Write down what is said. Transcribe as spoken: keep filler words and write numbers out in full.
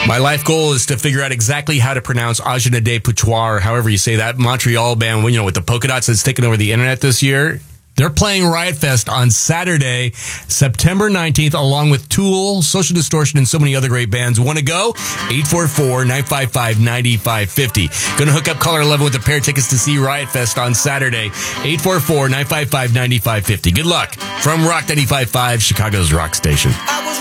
My life goal is to figure out exactly how to pronounce Ajna de Pouchoir, however you say that, Montreal band, you know, with the polka dots that's taken over the internet this year. They're playing Riot Fest on Saturday, September nineteenth, along with Tool, Social Distortion, and so many other great bands. Want to go? eight four four, nine five five, nine five five zero. Going to hook up Caller eleven with a pair of tickets to see Riot Fest on Saturday, eight four four, nine five five, nine five five zero. Good luck from Rock ninety-five point five, Chicago's rock station.